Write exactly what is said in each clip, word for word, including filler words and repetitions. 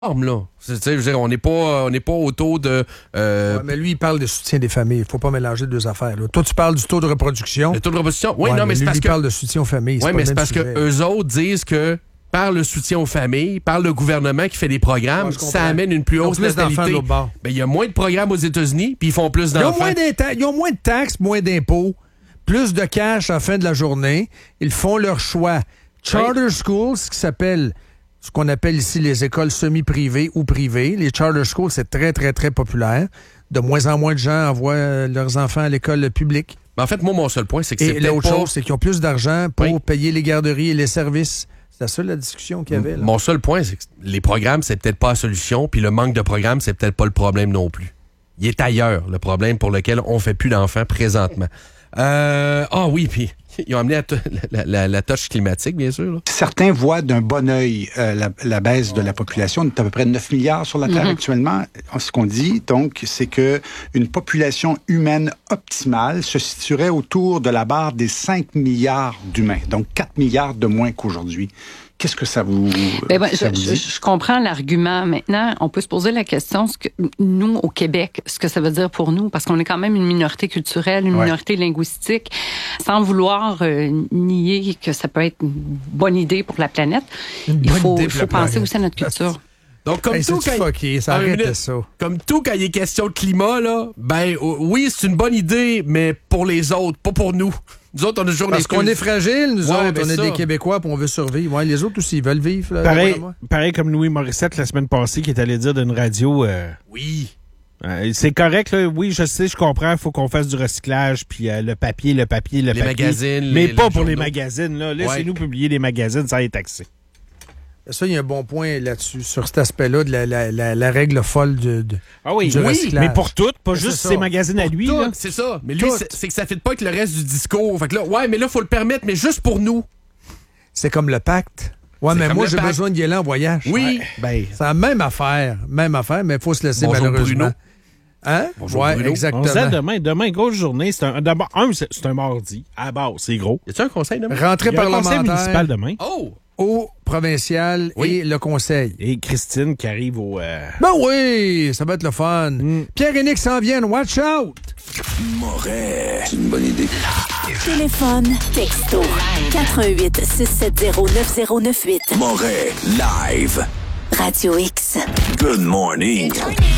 Là. C'est, je veux dire, on n'est pas, on n'est pas au taux de... Euh... Ouais, mais lui, il parle de soutien des familles. Il ne faut pas mélanger deux affaires. Là. Toi, tu parles du taux de reproduction. Le taux de reproduction? Oui, ouais, non, mais, mais c'est lui, parce il que... parle de soutien aux familles. Oui, mais c'est parce sujet. que eux autres disent que par le soutien aux familles, par le gouvernement qui fait des programmes, ouais, ça amène une plus hausse natalité. Ben, il y a moins de programmes aux États-Unis, puis ils font plus d'enfants. Ils ont, moins ta- ils ont moins de taxes, moins d'impôts, plus de cash à la fin de la journée. Ils font leur choix. Charter oui. Schools, ce qui s'appelle... ce qu'on appelle ici les écoles semi-privées ou privées. Les charter schools, c'est très, très, très populaire. De moins en moins de gens envoient leurs enfants à l'école publique. Mais en fait, moi, mon seul point, c'est que et c'est l'autre pas... chose, c'est qu'ils ont plus d'argent pour oui. payer les garderies et les services. C'est ça la discussion qu'il y avait. Là. Mon seul point, c'est que les programmes, c'est peut-être pas la solution, puis le manque de programmes, c'est peut-être pas le problème non plus. Il est ailleurs, le problème pour lequel on fait plus d'enfants présentement. Euh, ah oui, puis ils ont amené la, la, la, la touche climatique, bien sûr. Là. Certains voient d'un bon œil euh, la, la baisse de la population. On est à peu près neuf milliards sur la Terre mm-hmm. actuellement. Ce qu'on dit, donc, c'est que une population humaine optimale se situerait autour de la barre des cinq milliards d'humains. Donc, quatre milliards de moins qu'aujourd'hui. Qu'est-ce que ça vous, ben, ben, ça je, vous dit? Je, je comprends l'argument. Maintenant, on peut se poser la question, ce que nous, au Québec, ce que ça veut dire pour nous, parce qu'on est quand même une minorité culturelle, une ouais. minorité linguistique, sans vouloir euh, nier que ça peut être une bonne idée pour la planète. Une il faut, il faut penser aussi à notre culture. Donc, comme hey, tout, quand fucké, ça arrête minute, ça. Comme tout, quand il est question de climat, là, ben, oui, c'est une bonne idée, mais pour les autres, pas pour nous. Nous autres, on a toujours Parce des qu'on est fragile, nous ouais, autres, on est ça. des Québécois, puis on veut survivre. Ouais, les autres aussi, ils veulent vivre. Là, pareil, pareil comme Louis Morissette la semaine passée, qui est allé dire d'une radio... Euh, oui. Euh, c'est correct, là. Oui, je sais, je comprends, il faut qu'on fasse du recyclage, puis euh, le papier, le papier, le les papier. Magazines, mais les, pas les pour journaux. les magazines, là. Laissez-nous ouais. publier les magazines sans être taxés. Ça, il y a un bon point là-dessus, sur cet aspect-là de la, la, la, la règle folle de, de, ah oui, du oui, recyclage. Mais pour toutes, pas c'est juste ça. ses magazines à lui. Tout, là. C'est ça. Mais lui, c'est, c'est que ça ne fit pas avec le reste du discours. Fait que là, ouais, mais là, il faut le permettre, mais juste pour nous. C'est comme le pacte. Ouais, c'est mais moi, j'ai pacte. besoin d'y aller en voyage. Oui. Ouais. Ben, c'est la même affaire. Même affaire, mais il faut se laisser Bonjour malheureusement. Bruno. Hein? Bonjour ouais, Bruno. exactement. On se dit demain, demain, grosse journée. C'est un, d'abord, un, c'est, c'est un mardi. À la base, c'est gros. Y a-tu un conseil demain? Rentrée Il y a un parlementaire. conseil municipal demain. Oh! Au provincial oui. et le conseil. Et Christine qui arrive au... Euh... Ben oui, ça va être le fun. Mm. Pierre-Énique s'en vient, watch out! Moret, c'est une bonne idée. Téléphone, texto, quatre un huit, six sept zéro, neuf zéro neuf huit. Moret, live. Radio X. Good morning.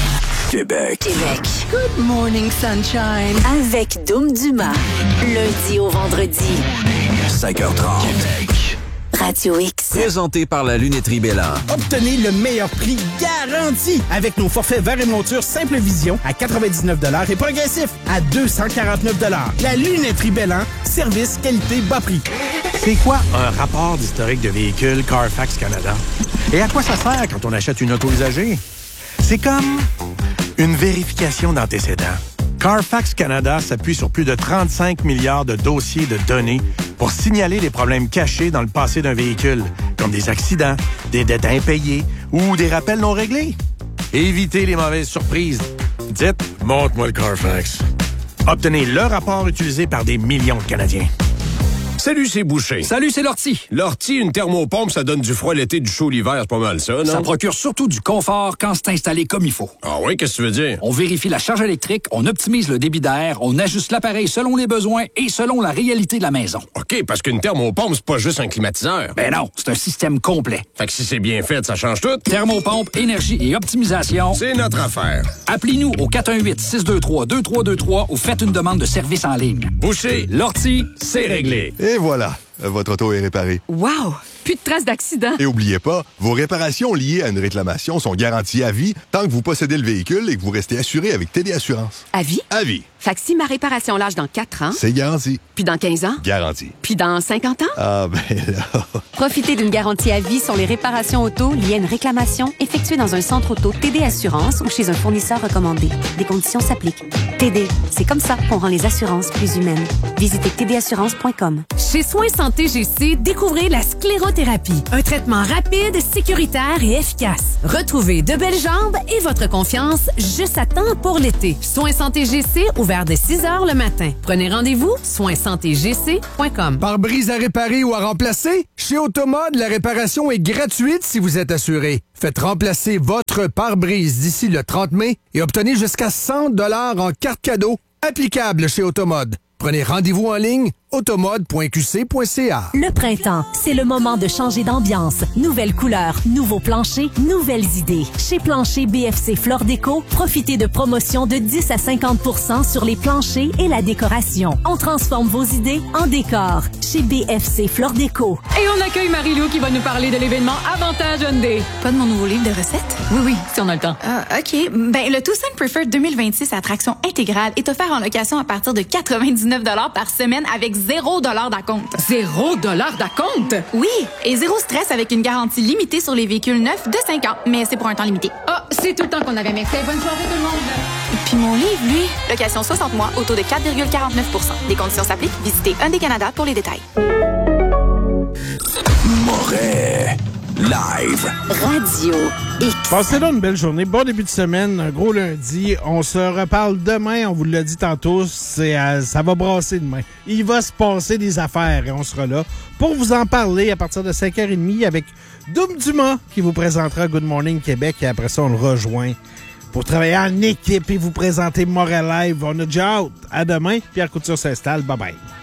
Québec. Québec. Good morning, sunshine. Avec Doom Dumas. Lundi au vendredi. cinq heures trente. Québec. Radio X. Présenté par la lunetterie Bélan. Obtenez le meilleur prix garanti avec nos forfaits verre et monture Simple Vision à quatre-vingt-dix-neuf dollars et progressif à deux cent quarante-neuf dollars. La lunetterie Bélan, service, qualité, bas prix. C'est quoi un rapport d'historique de véhicule Carfax Canada? Et à quoi ça sert quand on achète une auto usagée? C'est comme une vérification d'antécédents. Carfax Canada s'appuie sur plus de trente-cinq milliards de dossiers de données pour signaler les problèmes cachés dans le passé d'un véhicule, comme des accidents, des dettes impayées ou des rappels non réglés. Évitez les mauvaises surprises. Dites « Montre-moi le Carfax ». Obtenez le rapport utilisé par des millions de Canadiens. Salut, c'est Boucher. Salut, c'est Lortie. Lortie, une thermopompe, ça donne du froid l'été, du chaud l'hiver, c'est pas mal ça, non? Ça procure surtout du confort quand c'est installé comme il faut. Ah oui, qu'est-ce que tu veux dire? On vérifie la charge électrique, on optimise le débit d'air, on ajuste l'appareil selon les besoins et selon la réalité de la maison. OK, parce qu'une thermopompe, c'est pas juste un climatiseur. Ben non, c'est un système complet. Fait que si c'est bien fait, ça change tout. Thermopompe, énergie et optimisation. C'est notre affaire. Appelez-nous au quatre un huit, six deux trois, deux trois deux trois ou faites une demande de service en ligne. Boucher, Lortie, c'est réglé. Et voilà, votre auto est réparée. Wow! Plus de traces d'accident. Et oubliez pas, vos réparations liées à une réclamation sont garanties à vie tant que vous possédez le véhicule et que vous restez assuré avec T D Assurance. À vie? À vie. Fait que si ma réparation lâche dans quatre ans... C'est garanti. Puis dans quinze ans? Garanti. Puis dans cinquante ans? Ah ben là... Profitez d'une garantie à vie sur les réparations auto liées à une réclamation effectuée dans un centre auto T D Assurance ou chez un fournisseur recommandé. Des conditions s'appliquent. T D, c'est comme ça qu'on rend les assurances plus humaines. Visitez t d assurance point com. Chez Soins Santé G C, découvrez la sclérothérapie. Un traitement rapide, sécuritaire et efficace. Retrouvez de belles jambes et votre confiance juste à temps pour l'été. Soins Santé G C, ouvert Ouvert dès six heures le matin. Prenez rendez-vous, soins santé g c point com. Pare-brise à réparer ou à remplacer? Chez Automode, la réparation est gratuite si vous êtes assuré. Faites remplacer votre pare-brise d'ici le trente mai et obtenez jusqu'à cent dollars en carte cadeau applicable chez Automode. Prenez rendez-vous en ligne automode point q c point c a. Le printemps, c'est le moment de changer d'ambiance. Nouvelles couleurs, nouveaux planchers, nouvelles idées. Chez Plancher B F C Flore Déco, profitez de promotions de dix à cinquante pour cent sur les planchers et la décoration. On transforme vos idées en décor. Chez B F C Flore Déco. Et on accueille Marie-Lou qui va nous parler de l'événement Avantage Hyundai. Pas de mon nouveau livre de recettes? Oui, oui, si on a le temps. Ah, OK. Ben, le Tucson Preferred deux mille vingt-six à traction intégrale est offert en location à partir de quatre-vingt-dix-neuf dollars par semaine avec zéro dollar d'acompte. Zéro dollar d'acompte? Oui, et zéro stress avec une garantie limitée sur les véhicules neufs de cinq ans, mais c'est pour un temps limité. Ah, oh, c'est tout le temps qu'on avait. Merci. Bonne soirée tout le monde. Puis mon livre, lui, location soixante mois, au taux de quatre virgule quarante-neuf pour cent. Les conditions s'appliquent. Visitez Hyundai Canada pour les détails. Moret Live Radio X. Passez là une belle journée. Bon début de semaine, un gros lundi. On se reparle demain, on vous l'a dit tantôt, c'est, euh, ça va brasser demain. Il va se passer des affaires et on sera là pour vous en parler à partir de cinq heures trente avec Doom Dumas qui vous présentera Good Morning Québec et après ça, on le rejoint pour travailler en équipe et vous présenter Moret Live. On a déjà hâte. À demain. Pierre Couture s'installe. Bye bye.